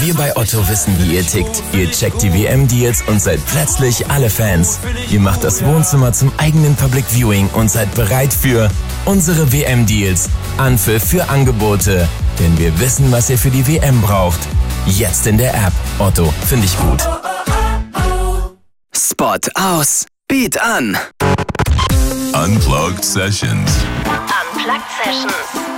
Wir bei Otto wissen, wie ihr tickt. Ihr checkt die WM-Deals und seid plötzlich alle Fans. Ihr macht das Wohnzimmer zum eigenen Public Viewing und seid bereit für unsere WM-Deals. Anpfiff für Angebote. Denn wir wissen, was ihr für die WM braucht. Jetzt in der App. Otto, finde ich gut. Spot aus. Beat an. Unplugged Sessions. Unplugged Sessions.